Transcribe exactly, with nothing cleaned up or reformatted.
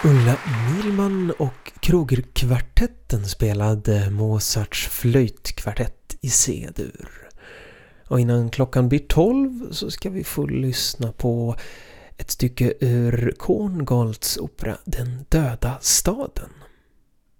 Ulla Milman och Krogerkvartetten spelade Mozarts flöjtkvartett i C-dur. Och innan klockan blir tolv så ska vi få lyssna på ett stycke ur Korngolds opera Den döda staden.